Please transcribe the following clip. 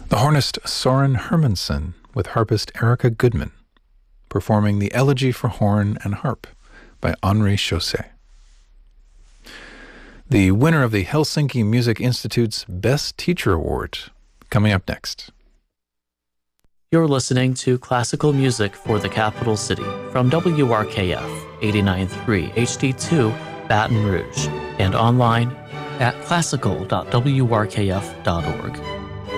The hornist Soren Hermansen with harpist Erica Goodman, performing the Elegy for Horn and Harp by Henri Chausset. The winner of the Helsinki Music Institute's Best Teacher Award, coming up next. You're listening to Classical Music for the Capital City from WRKF 89.3 HD2 Baton Rouge and online at classical.wrkf.org.